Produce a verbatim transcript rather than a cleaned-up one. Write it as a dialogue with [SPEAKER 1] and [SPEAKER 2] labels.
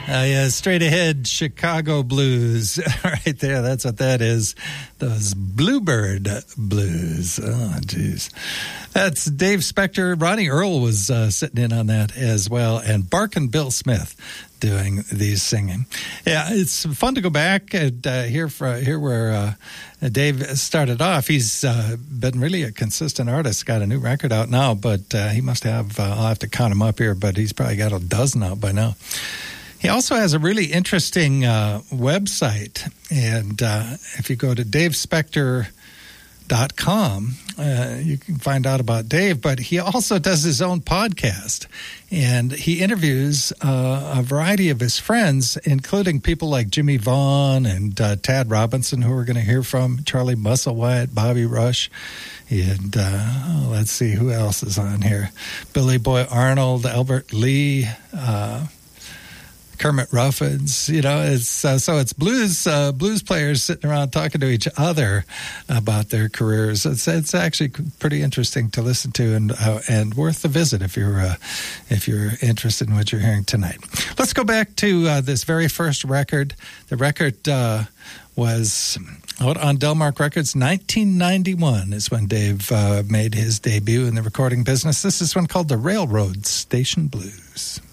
[SPEAKER 1] Uh, yeah, straight ahead, Chicago blues. Right there, that's what that is. Those Bluebird blues. Oh, jeez. That's Dave Spector. Ronnie Earl was uh, sitting in on that as well. And Barkin' Bill Smith doing these singing. Yeah, it's fun to go back and uh, hear, for, hear where uh, Dave started off. He's uh, been really a consistent artist. Got a new record out now, but uh, he must have, uh, I'll have to count him up here, but he's probably got a dozen out by now. He also has a really interesting uh, website, and uh, if you go to dave spector dot com, uh, you can find out about Dave, but he also does his own podcast, and he interviews uh, a variety of his friends, including people like Jimmy Vaughn and uh, Tad Robinson, who we're going to hear from, Charlie Musselwhite, Bobby Rush, and uh, oh, let's see, who else is on here? Billy Boy Arnold, Albert Lee, uh Kermit Ruffins, you know, it's uh, so it's blues uh, blues players sitting around talking to each other about their careers. It's it's actually pretty interesting to listen to and uh, and worth the visit if you're uh, if you're interested in what you're hearing tonight. Let's go back to uh, this very first record. The record uh, was out on Delmark Records. nineteen ninety-one is when Dave uh, made his debut in the recording business. This is one called the Railroad Station Blues.